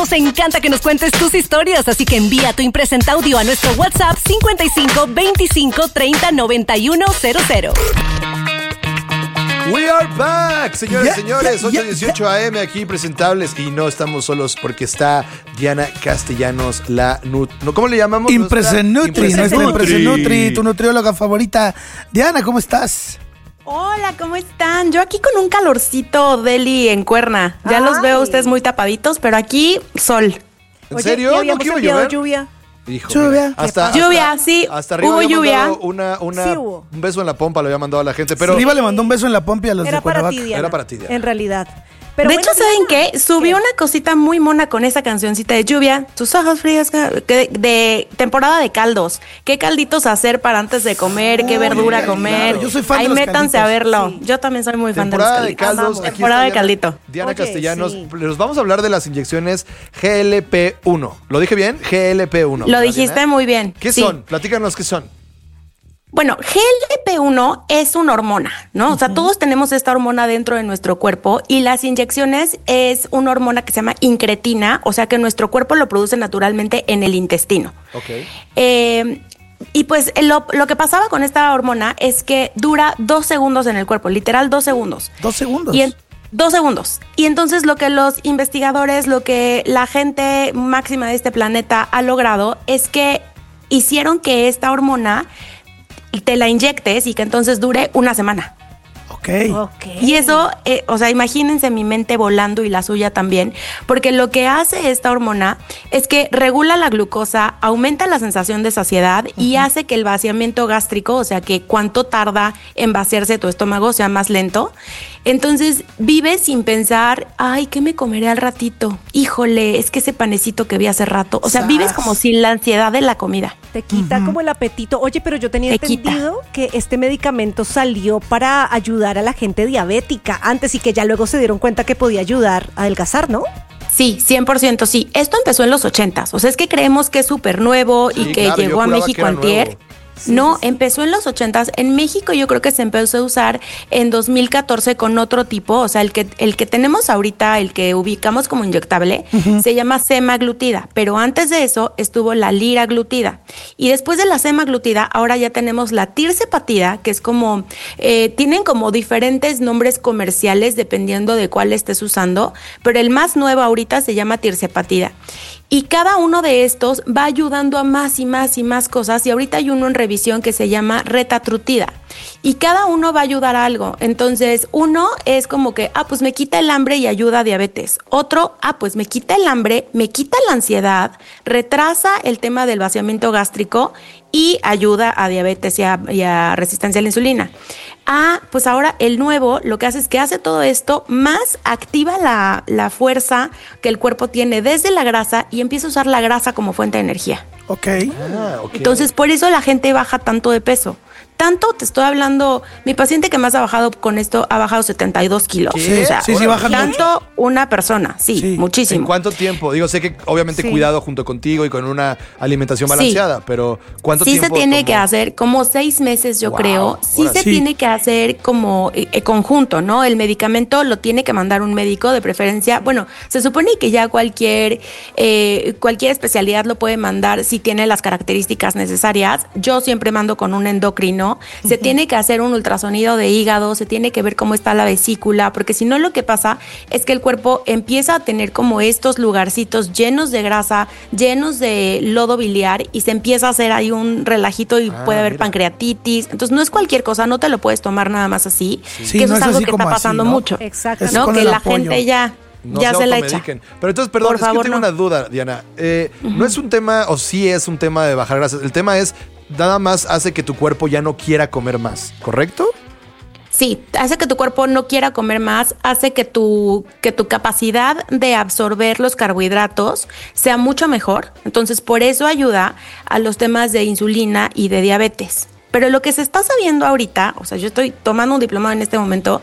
Nos encanta que nos cuentes tus historias, así que envía tu impresenta audio a nuestro WhatsApp 55 25 30 91 00. We are back, señores, señores. 8:18 AM aquí presentables. Y no estamos solos porque está Diana Castellanos, ¿cómo le llamamos? Impresenutri, nuestra Impresenutri, tu nutrióloga favorita. Diana, ¿cómo estás? Hola, ¿cómo están? Yo aquí con un calorcito deli en Cuerna. Ya los veo ustedes muy tapaditos, pero aquí sol. ¿En serio? ¿No que iba a llover? Lluvia. Hijo, lluvia. Lluvia, sí. Hasta arriba hubo lluvia. Un beso en la pompa lo había mandado a la gente, pero Arriba le mandó un beso en la pompa a los de Cuernavaca. Era para ti, Diana. En realidad. Pero de hecho, ¿saben qué? Subí una cosita muy mona con esa cancioncita de lluvia. Tus ojos fríos, de temporada de caldos. ¿Qué calditos hacer para antes de comer? ¿Qué verdura comer? Claro. Yo soy fan Ahí de los métanse calditos. a verlo. Sí. Yo también soy muy fan temporada de de los calditos. caldos. Aquí Temporada está de caldito. Diana Oye, Castellanos. sí. Les vamos a hablar de las inyecciones GLP-1. ¿Lo dije bien? GLP-1. Lo ¿verdad, dijiste Diana? muy bien. ¿Qué Sí. son? Platícanos qué son. Bueno, GLP-1 es una hormona, ¿no? O sea, todos tenemos esta hormona dentro de nuestro cuerpo y las inyecciones es una hormona que se llama incretina, o sea que nuestro cuerpo lo produce naturalmente en el intestino. Ok. Y pues lo que pasaba con esta hormona es que dura 2 segundos en el cuerpo, literal 2 segundos. 2 segundos. 2 segundos. Y entonces lo que los investigadores, lo que la gente máxima de este planeta ha logrado es que hicieron que esta hormona te la inyectes y que entonces dure 1 semana. Ok. Y eso, o sea, imagínense mi mente volando y la suya también, porque lo que hace esta hormona es que regula la glucosa, aumenta la sensación de saciedad y hace que el vaciamiento gástrico, o sea, que cuánto tarda en vaciarse tu estómago sea más lento. Entonces vives sin pensar, ay, ¿qué me comeré al ratito? Híjole, es que ese panecito que vi hace rato. O sea, vives como sin la ansiedad de la comida. Te quita como el apetito. Oye, pero yo tenía Te quita. entendido que este medicamento salió para ayudar a la gente diabética antes y que ya luego se dieron cuenta que podía ayudar a adelgazar, ¿no? Sí, 100% sí. Esto empezó en los 80s. O sea, es que creemos que es súper nuevo y que claro, yo llegó a juraba México que era antier. nuevo. No, empezó en los 80s. En México yo creo que se empezó a usar en 2014 con otro tipo. O sea, el que tenemos ahorita, el que ubicamos como inyectable, se llama semaglutida. Pero antes de eso estuvo la liraglutida. Y después de la semaglutida, ahora ya tenemos la tirzepatida, que es como, tienen como diferentes nombres comerciales dependiendo de cuál estés usando. Pero el más nuevo ahorita se llama tirzepatida. Y cada uno de estos va ayudando a más y más y más cosas. Y ahorita hay uno en revisión que se llama retatrutida. Y cada uno va a ayudar a algo. Entonces, uno es como que, pues me quita el hambre y ayuda a diabetes. Otro, pues me quita el hambre, me quita la ansiedad, retrasa el tema del vaciamiento gástrico y ayuda a diabetes y a resistencia a la insulina. Pues ahora el nuevo lo que hace es que hace todo esto, más activa la fuerza que el cuerpo tiene desde la grasa y empieza a usar la grasa como fuente de energía. Ok. Ok. Entonces, por eso la gente baja tanto de peso. Tanto, te estoy hablando, mi paciente que más ha bajado con esto ha bajado 72 kilos. ¿Qué? O sea, Sí, bajan tanto mucho. una persona, sí, ¿En muchísimo. cuánto tiempo? Digo, sé que obviamente Sí. cuidado junto contigo y con una alimentación balanceada, pero ¿cuánto Sí tiempo? se tiene tomó? que hacer como 6 meses, yo Wow, creo. Sí órale. se Sí. tiene que hacer como conjunto, ¿no? El medicamento lo tiene que mandar un médico de preferencia. Bueno, se supone que ya cualquier especialidad lo puede mandar si tiene las características necesarias. Yo siempre mando con un endocrino. Se tiene que hacer un ultrasonido de hígado, se tiene que ver cómo está la vesícula, porque si no lo que pasa es que el cuerpo empieza a tener como estos lugarcitos llenos de grasa, llenos de lodo biliar y se empieza a hacer ahí un relajito y puede haber mira. pancreatitis. Entonces no es cualquier cosa, no te lo puedes tomar nada más así, Sí, que eso no es es algo así que como está así, pasando ¿no? mucho. Exacto. Es ¿no? con Que el la apoyo. gente ya No se la echa. automediquen. Pero entonces, perdón, Por es que favor, tengo no. una duda, Diana. No es un tema, o sí es un tema de bajar grasa. El tema es, nada más hace que tu cuerpo ya no quiera comer más, ¿correcto? Sí, hace que tu cuerpo no quiera comer más, hace que tu capacidad de absorber los carbohidratos sea mucho mejor. Entonces, por eso ayuda a los temas de insulina y de diabetes. Pero lo que se está sabiendo ahorita, o sea, yo estoy tomando un diplomado en este momento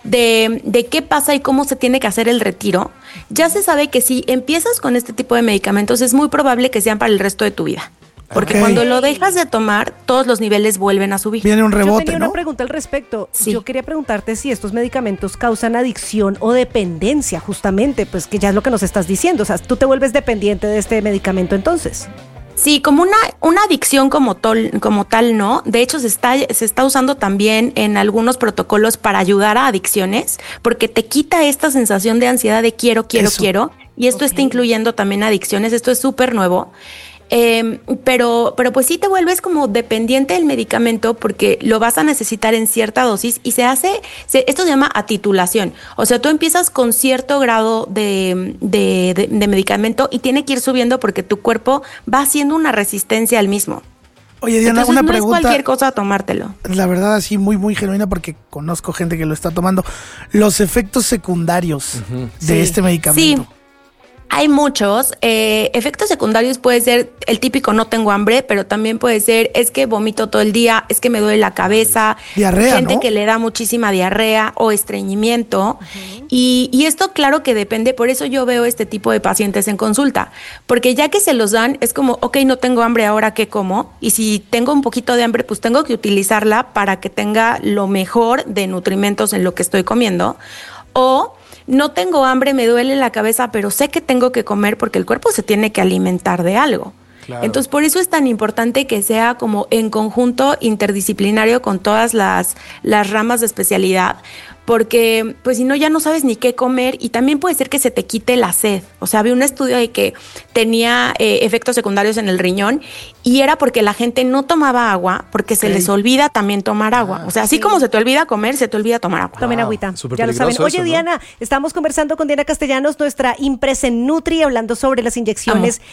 de qué pasa y cómo se tiene que hacer el retiro. Ya se sabe que si empiezas con este tipo de medicamentos es muy probable que sean para el resto de tu vida. Porque cuando lo dejas de tomar, todos los niveles vuelven a subir. Viene un rebote, Yo tenía ¿no? una pregunta al respecto. Sí. Yo quería preguntarte si estos medicamentos causan adicción o dependencia, justamente, pues que ya es lo que nos estás diciendo. O sea, tú te vuelves dependiente de este medicamento entonces. Sí, como una adicción como tal, ¿no? De hecho, se está usando también en algunos protocolos para ayudar a adicciones, porque te quita esta sensación de ansiedad de quiero, y esto está incluyendo también adicciones, esto es súper nuevo. Pero pues sí te vuelves como dependiente del medicamento porque lo vas a necesitar en cierta dosis y esto se llama atitulación. O sea, tú empiezas con cierto grado de medicamento y tiene que ir subiendo porque tu cuerpo va haciendo una resistencia al mismo. Oye, Diana, Entonces, una no pregunta. es cualquier cosa tomártelo. La verdad, así muy, muy genuina, porque conozco gente que lo está tomando. Los efectos secundarios de este medicamento. Sí. Hay muchos. Efectos secundarios puede ser el típico no tengo hambre, pero también puede ser es que vomito todo el día, es que me duele la cabeza. Diarrea, gente ¿no? que le da muchísima diarrea o estreñimiento. Y esto claro que depende, por eso yo veo este tipo de pacientes en consulta. Porque ya que se los dan, es como, ok, no tengo hambre, ¿ahora qué como? Y si tengo un poquito de hambre, pues tengo que utilizarla para que tenga lo mejor de nutrimentos en lo que estoy comiendo. O no tengo hambre, me duele la cabeza, pero sé que tengo que comer porque el cuerpo se tiene que alimentar de algo. Claro. Entonces, por eso es tan importante que sea como en conjunto interdisciplinario con todas las ramas de especialidad, porque pues si no ya no sabes ni qué comer y también puede ser que se te quite la sed. O sea, había un estudio de que tenía efectos secundarios en el riñón y era porque la gente no tomaba agua porque se les olvida también tomar agua. O sea, así como se te olvida comer, se te olvida tomar agua. Tomen Wow, agüita, súper ya lo saben. peligroso Oye, eso, ¿no? Diana, estamos conversando con Diana Castellanos, nuestra impresa en Nutri, hablando sobre las inyecciones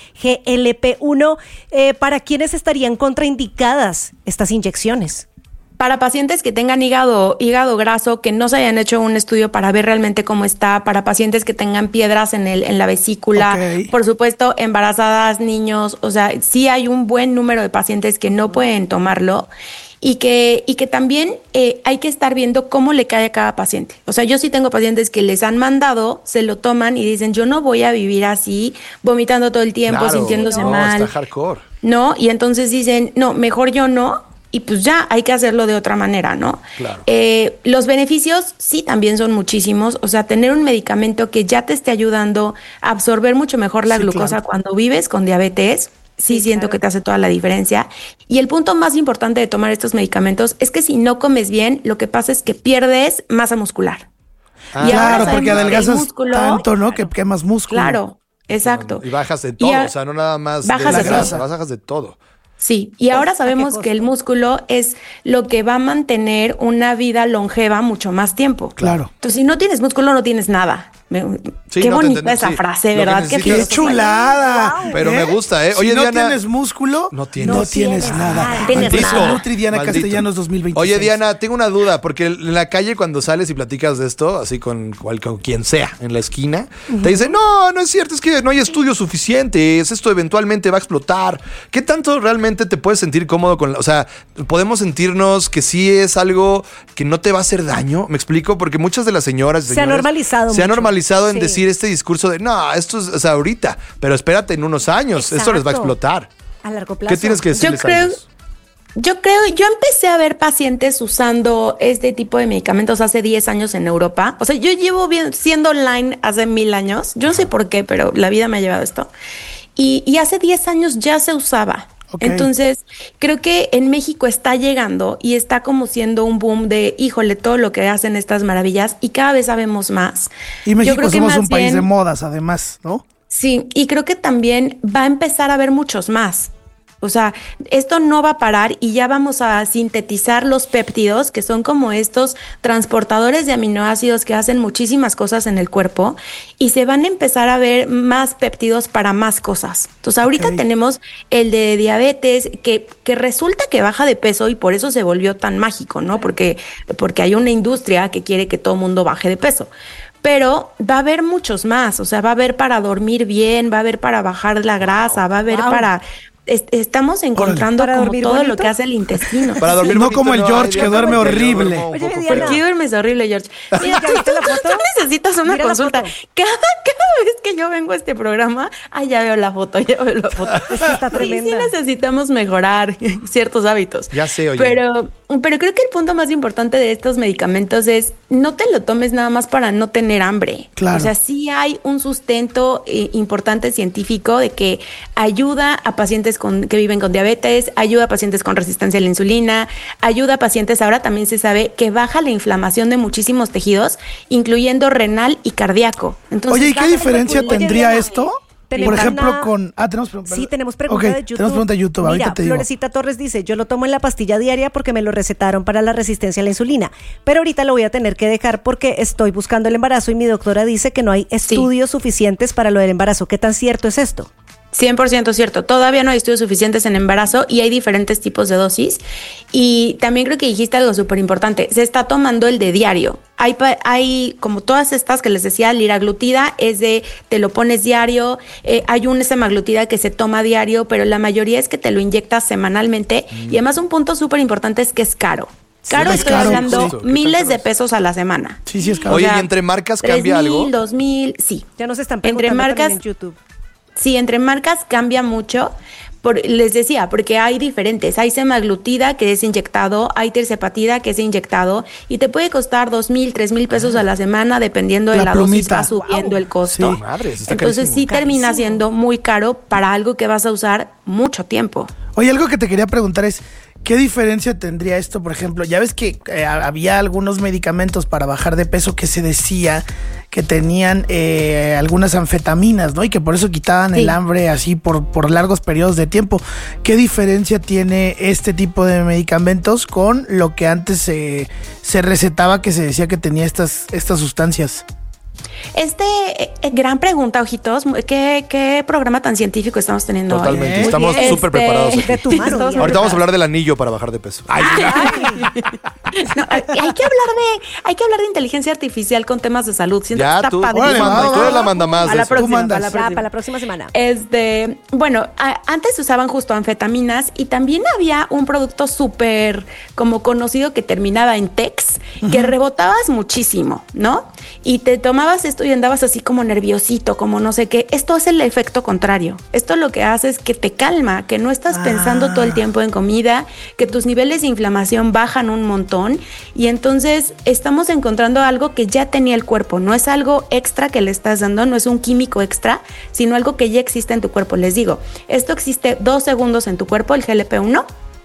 GLP-1. ¿Para quiénes estarían contraindicadas estas inyecciones? Para pacientes que tengan hígado graso, que no se hayan hecho un estudio para ver realmente cómo está, para pacientes que tengan piedras en la vesícula, Ok. por supuesto, embarazadas, niños, o sea, sí hay un buen número de pacientes que no pueden tomarlo y que también hay que estar viendo cómo le cae a cada paciente. O sea, yo sí tengo pacientes que les han mandado, se lo toman y dicen, yo no voy a vivir así, vomitando todo el tiempo, Claro, sintiéndose no, mal. está hardcore. ¿No? Y entonces dicen, no, mejor yo no. Y pues ya hay que hacerlo de otra manera, ¿no? Claro. Los beneficios sí también son muchísimos. O sea, tener un medicamento que ya te esté ayudando a absorber mucho mejor la Sí, glucosa claro. cuando vives con diabetes. Sí, siento que te hace toda la diferencia. Y el punto más importante de tomar estos medicamentos es que si no comes bien, lo que pasa es que pierdes masa muscular. Ah, Y ahora Claro, porque sabemos que el adelgazas músculo- tanto, ¿no? Que quemas músculo. Claro, exacto. Y bajas de todo, o sea, no nada más de bajas la de todo. grasa, bajas de todo. Sí, y ahora sabemos costo? que el músculo es lo que va a mantener una vida longeva mucho más tiempo. Claro. Entonces, si no tienes músculo, no tienes nada. Sí, Qué no te bonita entendemos, esa sí. frase, Lo que ¿verdad? necesitas- ¡Qué Eso chulada! Pero me gusta, ¿eh? Oye, si no Diana, tienes músculo, no no tienes tienes nada. nada. Tienes Empieza nada. Nutri Diana Maldito. Castellanos 2026. Oye, Diana, tengo una duda, porque en la calle cuando sales y platicas de esto, así con quien sea en la esquina, te dicen, no es cierto, es que no hay estudios suficientes, esto eventualmente va a explotar. ¿Qué tanto realmente te puedes sentir cómodo con o sea, podemos sentirnos que sí es algo que no te va a hacer daño? ¿Me explico? Porque muchas de las señoras y Se ha señores normalizado se ha mucho. normalizado en Sí. decir este discurso de, no, esto es, o sea, ahorita, pero espérate en unos años, esto les va a Exacto. explotar. A largo plazo. ¿Qué tienes que decirles a ellos? Yo empecé a ver pacientes usando este tipo de medicamentos hace 10 años en Europa. O sea, yo llevo siendo online hace 1000 años. Yo no sé por qué, pero la vida me ha llevado a esto. Y hace 10 años ya se usaba. Ok. Entonces, creo que en México está llegando y está como siendo un boom de, híjole, todo lo que hacen estas maravillas y cada vez sabemos más. Y Yo México creo que somos más un país bien- de modas, además, ¿no? Sí, y creo que también va a empezar a haber muchos más. O sea, esto no va a parar y ya vamos a sintetizar los péptidos, que son como estos transportadores de aminoácidos que hacen muchísimas cosas en el cuerpo y se van a empezar a ver más péptidos para más cosas. Entonces, ahorita Ok. tenemos el de diabetes que resulta que baja de peso y por eso se volvió tan mágico, ¿no? Porque hay una industria que quiere que todo el mundo baje de peso. Pero va a haber muchos más, o sea, va a haber para dormir bien, va a haber para bajar la grasa, va a haber Wow. para... estamos encontrando ¿Para como dormir todo bonito? lo que hace el intestino. Para dormir No bonito, como el George, ay, que duerme yo horrible. duermo un Oye, poco Diana. ¿Por feo. qué duermes horrible, George? Mira, ¿Ya viste la foto? tú necesitas una Mira la consulta. foto. Cada vez que yo vengo a este programa, ya veo la foto, ya veo la foto. Es que está Sí, tremenda. sí necesitamos mejorar ciertos hábitos. Ya sé, oye. Pero creo que el punto más importante de estos medicamentos es no te lo tomes nada más para no tener hambre. Claro. O sea, sí hay un sustento importante científico de que ayuda a pacientes que viven con diabetes, ayuda a pacientes con resistencia a la insulina, ayuda a pacientes, ahora también se sabe que baja la inflamación de muchísimos tejidos, incluyendo renal y cardíaco. Entonces, Oye, ¿y qué baja diferencia esa pulmón. tendría Diana, esto? tenemos Por ejemplo, una- con... tenemos pregunta. Sí, tenemos pregunta Ok, de YouTube. tenemos pregunta de YouTube, Mira, ahorita te digo. Florecita Torres dice, yo lo tomo en la pastilla diaria porque me lo recetaron para la resistencia a la insulina, pero ahorita lo voy a tener que dejar porque estoy buscando el embarazo y mi doctora dice que no hay estudios suficientes para lo del embarazo. ¿Qué tan cierto es esto? 100% cierto. Todavía no hay estudios suficientes en embarazo y hay diferentes tipos de dosis. Y también creo que dijiste algo súper importante. Se está tomando el de diario. Hay como todas estas que les decía, liraglutida es de te lo pones diario. Hay un semaglutida que se toma diario, pero la mayoría es que te lo inyectas semanalmente. Y además un punto súper importante es que es caro. Caro, es estoy caro, hablando justo. ¿Qué tan miles caro de es? pesos a la semana. Sí, sí es caro. Oye, ¿y entre marcas cambia 3,000, algo? 2,000, sí. Ya nos están Entre preguntando marcas, también en YouTube. sí, entre marcas cambia mucho. Les decía, porque hay diferentes. Hay semaglutida que es inyectado, hay tirzepatida que es inyectado y te puede costar 2,000, 3,000 pesos a la semana dependiendo de La la dosis, plumita. va subiendo el costo. Sí. Madres, está Entonces carísimo. sí termina siendo muy caro para algo que vas a usar mucho tiempo. Oye, algo que te quería preguntar es, ¿qué diferencia tendría esto, por ejemplo? Ya ves que había algunos medicamentos para bajar de peso que se decía que tenían algunas anfetaminas, ¿no? Y que por eso quitaban Sí. el hambre así por largos periodos de tiempo. ¿Qué diferencia tiene este tipo de medicamentos con lo que antes se recetaba que se decía que tenía estas sustancias? Gran pregunta, ojitos. ¿Qué programa tan científico estamos teniendo hoy? Totalmente. Muy Estamos bien. súper preparados aquí. De tu mano, Estamos Diana. Ahorita vamos a hablar del anillo para bajar de peso. Ay, No, hay que hablar de inteligencia artificial con temas de salud. Siento que ya está tú, padrísimo. tú eres la manda más A de la eso. próxima, mandas. para la Ya, próxima. para la próxima semana. Bueno, antes usaban justo anfetaminas y también había un producto súper como conocido que terminaba en Tex, que rebotabas muchísimo, ¿no? Y te tomabas esto y andabas así como nerviosito, como no sé qué. Esto es el efecto contrario. Esto lo que hace es que te calma, que no estás pensando todo el tiempo en comida, que tus niveles de inflamación bajan un montón y entonces estamos encontrando algo que ya tenía el cuerpo. No es algo extra que le estás dando, no es un químico extra, sino algo que ya existe en tu cuerpo. Les digo, esto existe 2 segundos en tu cuerpo, el GLP-1.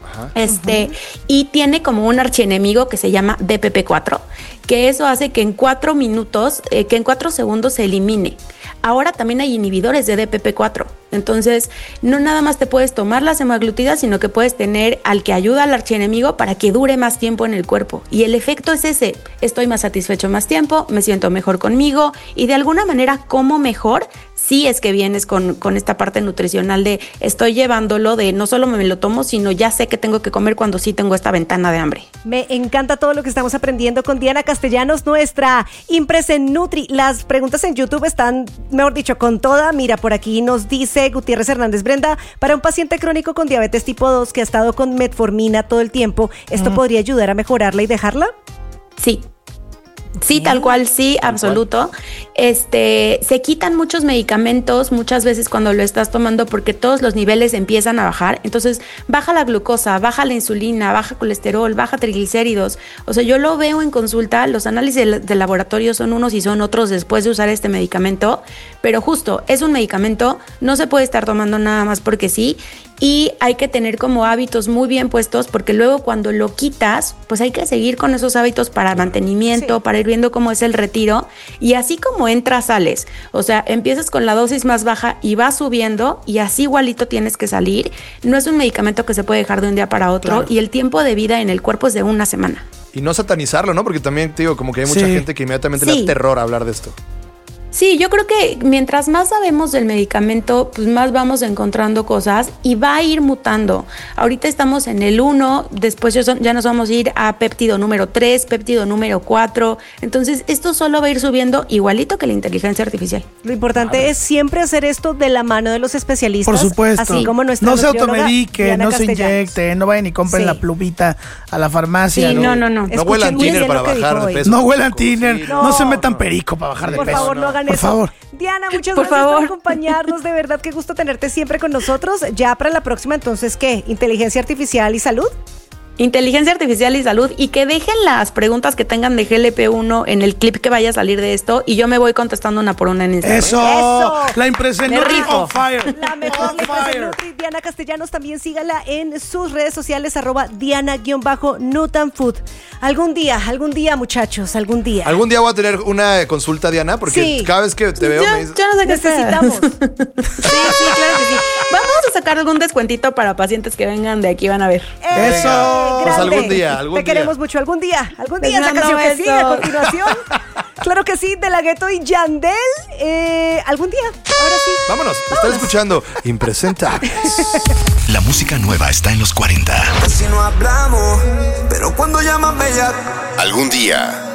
Y tiene como un archienemigo que se llama DPP4, que eso hace que en 4 minutos, que en 4 segundos se elimine. Ahora también hay inhibidores de DPP4. Entonces, no nada más te puedes tomar la semaglutida, sino que puedes tener al que ayuda al archienemigo para que dure más tiempo en el cuerpo. Y el efecto es ese, estoy más satisfecho más tiempo, me siento mejor conmigo y de alguna manera como mejor si es que vienes con esta parte nutricional de estoy llevándolo de no solo me lo tomo, sino ya sé que tengo que comer cuando sí tengo esta ventana de hambre. Me encanta todo lo que estamos aprendiendo con Diana Castellanos, nuestra Impresen Nutri. Las preguntas en YouTube están, mejor dicho, con toda. Mira, por aquí nos dice Gutiérrez Hernández Brenda, para un paciente crónico con diabetes tipo 2 que ha estado con metformina todo el tiempo, ¿esto podría ayudar a mejorarla y dejarla? Sí. Sí, tal cual, sí, absoluto. Se quitan muchos medicamentos muchas veces cuando lo estás tomando porque todos los niveles empiezan a bajar. Entonces, baja la glucosa, baja la insulina, baja colesterol, baja triglicéridos. O sea, yo lo veo en consulta, los análisis de laboratorio son unos y son otros después de usar este medicamento, pero justo, es un medicamento, no se puede estar tomando nada más porque sí. Y hay que tener como hábitos muy bien puestos porque luego cuando lo quitas, pues hay que seguir con esos hábitos para mantenimiento, para ir viendo cómo es el retiro. Y así como entras, sales. O sea, empiezas con la dosis más baja y vas subiendo y así igualito tienes que salir. No es un medicamento que se puede dejar de un día para otro. Claro. Y el tiempo de vida en el cuerpo es de una semana. Y no satanizarlo, ¿no? Porque también te digo, como que hay mucha Sí. gente que inmediatamente le Sí. da terror hablar de esto. Sí, yo creo que mientras más sabemos del medicamento, pues más vamos encontrando cosas y va a ir mutando. Ahorita estamos en el 1, después ya nos vamos a ir a péptido número 3, péptido número 4. Entonces, esto solo va a ir subiendo igualito que la inteligencia artificial. Lo importante es siempre hacer esto de la mano de los especialistas. Por supuesto. Así como nuestra no se nutrióloga, automedique, Diana no se Castellanos. inyecte, no vayan y compren la plumita a la farmacia. Sí, no. No huelan tiner para bajar de peso. No huelan tiner, Sí. no se metan perico para bajar de Por peso. favor, no hagan Por eso. favor. Diana, muchas Por gracias por favor. acompañarnos. De verdad, qué gusto tenerte siempre con nosotros. Ya para la próxima, entonces, ¿qué? ¿Inteligencia artificial y salud? Inteligencia artificial y salud, y que dejen las preguntas que tengan de GLP-1 en el clip que vaya a salir de esto y yo me voy contestando una por una en Instagram. Eso. La impresa Me Nutri rifo. on fire. La mejor On empresa fire. Nutri, Diana Castellanos, también sígala en sus redes sociales, @Diana_Nutanfood. Algún día, muchachos, algún día. Algún día voy a tener una consulta, Diana, porque Sí. cada vez que te veo me dices, Yo no sé qué sea. Necesitamos. Sí, claro que sí. Vamos a sacar algún descuentito para pacientes que vengan de aquí, van a ver. Eso. Pues grande. algún día. Te queremos mucho. Algún día Les esa mando canción que besos. sigue a continuación. Claro que sí, De La Ghetto y Yandel. Algún día. Ahora sí. vámonos, están escuchando Impresentables. La música nueva está en los 40. Si no hablamos, pero cuando llaman bella. Algún día.